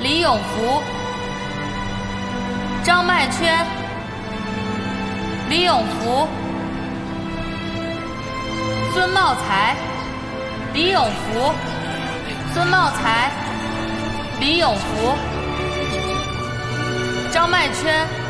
李永福、张麦圈、李永福、孙茂才、李永福、孙茂才、李永福、张麦圈。